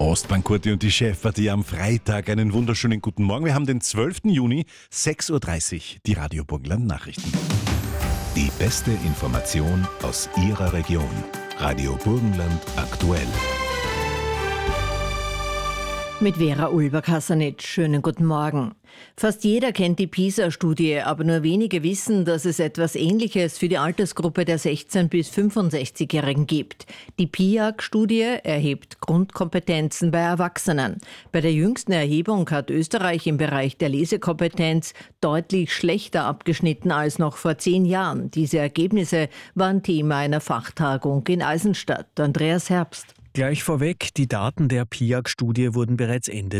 Ostbank Kurti und die Chefpartie am Freitag. Einen wunderschönen guten Morgen. Wir haben den 12. Juni, 6.30 Uhr, die Radio Burgenland Nachrichten. Die beste Information aus Ihrer Region. Radio Burgenland aktuell. Mit Vera Ulber-Kassanitsch. Schönen guten Morgen. Fast jeder kennt die PISA-Studie, aber nur wenige wissen, dass es etwas Ähnliches für die Altersgruppe der 16- bis 65-Jährigen gibt. Die PIAG-Studie erhebt Grundkompetenzen bei Erwachsenen. Bei der jüngsten Erhebung hat Österreich im Bereich der Lesekompetenz deutlich schlechter abgeschnitten als noch vor 10 Jahren. Diese Ergebnisse waren Thema einer Fachtagung in Eisenstadt. Andreas Herbst. Gleich vorweg, die Daten der PIAG-Studie wurden bereits Ende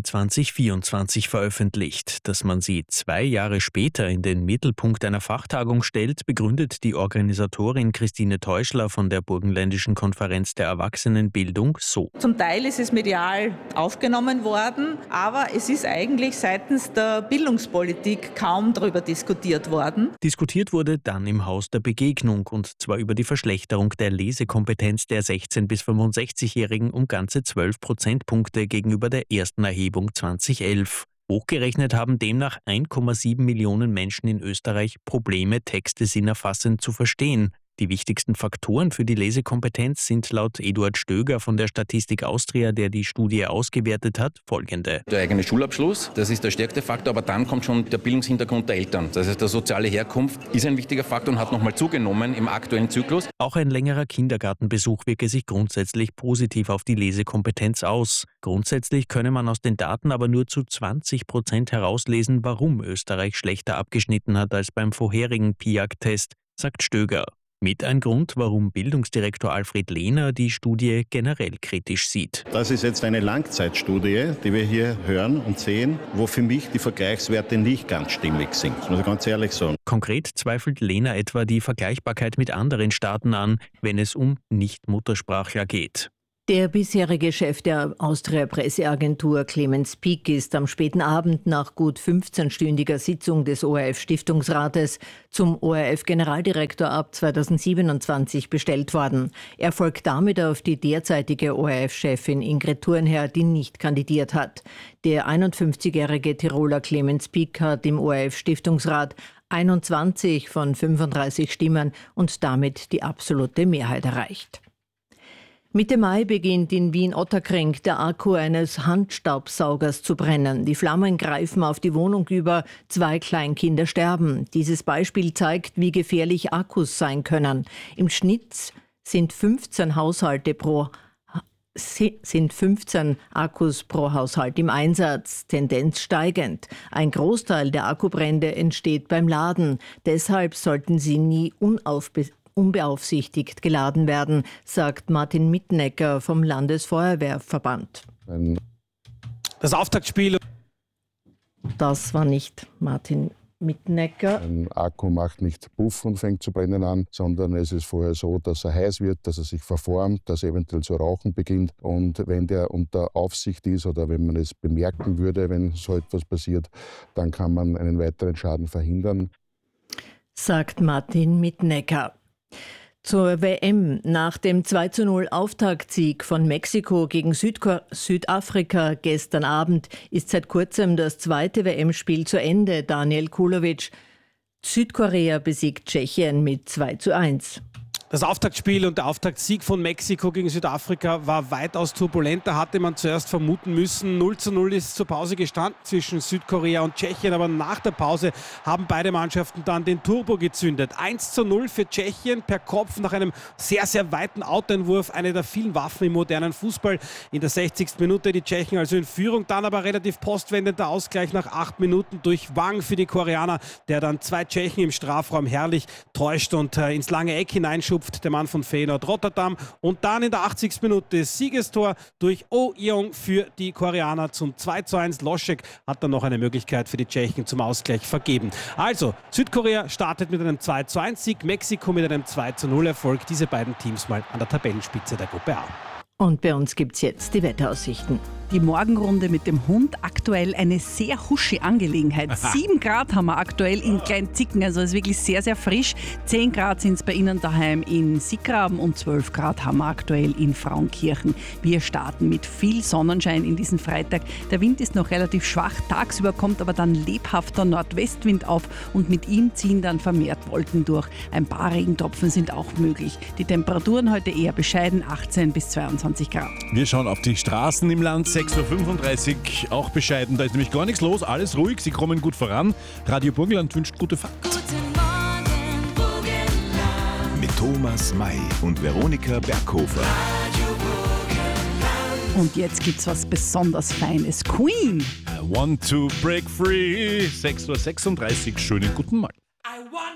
2024 veröffentlicht. Dass man sie 2 Jahre später in den Mittelpunkt einer Fachtagung stellt, begründet die Organisatorin Christine Teuschler von der Burgenländischen Konferenz der Erwachsenenbildung so. Zum Teil ist es medial aufgenommen worden, aber es ist eigentlich seitens der Bildungspolitik kaum darüber diskutiert worden. Diskutiert wurde dann im Haus der Begegnung, und zwar über die Verschlechterung der Lesekompetenz der 16- bis 65-Jährigen um ganze 12 Prozentpunkte gegenüber der ersten Erhebung 2011. Hochgerechnet haben demnach 1,7 Millionen Menschen in Österreich Probleme, Texte sinnerfassend zu verstehen. Die wichtigsten Faktoren für die Lesekompetenz sind laut Eduard Stöger von der Statistik Austria, der die Studie ausgewertet hat, folgende. Der eigene Schulabschluss, das ist der stärkste Faktor, aber dann kommt schon der Bildungshintergrund der Eltern. Das heißt, der soziale Herkunft ist ein wichtiger Faktor und hat nochmal zugenommen im aktuellen Zyklus. Auch ein längerer Kindergartenbesuch wirke sich grundsätzlich positiv auf die Lesekompetenz aus. Grundsätzlich könne man aus den Daten aber nur zu 20% herauslesen, warum Österreich schlechter abgeschnitten hat als beim vorherigen PIAG-Test, sagt Stöger. Mit ein Grund, warum Bildungsdirektor Alfred Lehner die Studie generell kritisch sieht. Das ist jetzt eine Langzeitstudie, die wir hier hören und sehen, wo für mich die Vergleichswerte nicht ganz stimmig sind, muss ich ganz ehrlich sagen. Konkret zweifelt Lehner etwa die Vergleichbarkeit mit anderen Staaten an, wenn es um Nicht-Muttersprachler geht. Der bisherige Chef der Austria-Presseagentur Clemens Pieck ist am späten Abend nach gut 15-stündiger Sitzung des ORF-Stiftungsrates zum ORF-Generaldirektor ab 2027 bestellt worden. Er folgt damit auf die derzeitige ORF-Chefin Ingrid Thurnherr, die nicht kandidiert hat. Der 51-jährige Tiroler Clemens Pieck hat im ORF-Stiftungsrat 21 von 35 Stimmen und damit die absolute Mehrheit erreicht. Mitte Mai beginnt in Wien-Ottakring der Akku eines Handstaubsaugers zu brennen. Die Flammen greifen auf die Wohnung über, 2 Kleinkinder sterben. Dieses Beispiel zeigt, wie gefährlich Akkus sein können. Im Schnitt sind 15 Akkus pro Haushalt im Einsatz, Tendenz steigend. Ein Großteil der Akkubrände entsteht beim Laden. Deshalb sollten sie nie unbeaufsichtigt geladen werden, sagt Martin Mittenecker vom Landesfeuerwehrverband. Das Auftaktspiel. Das war nicht Martin Mittenecker. Ein Akku macht nicht Puff und fängt zu brennen an, sondern es ist vorher so, dass er heiß wird, dass er sich verformt, dass er eventuell zu rauchen beginnt. Und wenn der unter Aufsicht ist oder wenn man es bemerken würde, wenn so etwas passiert, dann kann man einen weiteren Schaden verhindern. Sagt Martin Mittenecker. Zur WM. Nach dem 2:0 Auftaktsieg von Mexiko gegen Südafrika gestern Abend ist seit kurzem das zweite WM-Spiel zu Ende. Daniel Kulovic. Südkorea besiegt Tschechien mit 2:1. Das Auftaktspiel und der Auftaktsieg von Mexiko gegen Südafrika war weitaus turbulenter, hatte man zuerst vermuten müssen. 0:0 ist zur Pause gestanden zwischen Südkorea und Tschechien, aber nach der Pause haben beide Mannschaften dann den Turbo gezündet. 1:0 für Tschechien per Kopf nach einem sehr, sehr weiten Outeinwurf, eine der vielen Waffen im modernen Fußball. In der 60. Minute die Tschechen also in Führung, dann aber relativ postwendender Ausgleich nach 8 Minuten durch Wang für die Koreaner, der dann 2 Tschechen im Strafraum herrlich täuscht und ins lange Eck hineinschubst. Der Mann von Feyenoord Rotterdam. Und dann in der 80. Minute Siegestor durch Oh Yeong für die Koreaner zum 2:1. Loschek hat dann noch eine Möglichkeit für die Tschechen zum Ausgleich vergeben. Also, Südkorea startet mit einem 2:1-Sieg, Mexiko mit einem 2:0-Erfolg. Diese beiden Teams mal an der Tabellenspitze der Gruppe A. Und bei uns gibt's jetzt die Wetteraussichten. Die Morgenrunde mit dem Hund, aktuell eine sehr husche Angelegenheit. 7 Grad haben wir aktuell in Kleinzicken, also es ist wirklich sehr, sehr frisch. 10 Grad sind es bei Ihnen daheim in Sickraben und 12 Grad haben wir aktuell in Frauenkirchen. Wir starten mit viel Sonnenschein in diesen Freitag. Der Wind ist noch relativ schwach, tagsüber kommt aber dann lebhafter Nordwestwind auf und mit ihm ziehen dann vermehrt Wolken durch. Ein paar Regentropfen sind auch möglich. Die Temperaturen heute eher bescheiden, 18 bis 22 Grad. Wir schauen auf die Straßen im Land, 6.35 Uhr, auch bescheiden. Da ist nämlich gar nichts los, alles ruhig, Sie kommen gut voran. Radio Burgenland wünscht gute Fahrt. Mit Thomas May und Veronika Berghofer. Und jetzt gibt's was besonders Feines. Queen! I want to break free. 6.36 Uhr, schönen guten Morgen.